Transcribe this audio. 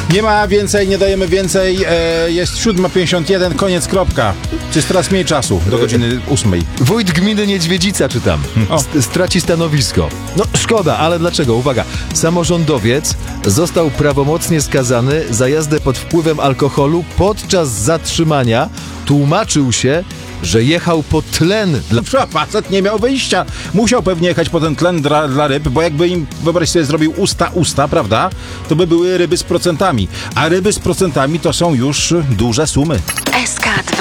Nie ma więcej, nie dajemy więcej. Jest 7:51, koniec, kropka. Czy jest teraz mniej czasu do godziny 8? Wójt gminy Niedźwiedzica, czytam, straci stanowisko. No szkoda, ale dlaczego? Uwaga, samorządowiec został prawomocnie skazany za jazdę pod wpływem alkoholu. Podczas zatrzymania tłumaczył się, że jechał po tlen. Facet nie miał wyjścia. Musiał pewnie jechać po ten tlen dla ryb, bo jakby im, wyobraź sobie, zrobił usta, prawda? To by były ryby z procentami. A ryby z procentami to są już duże sumy. SK2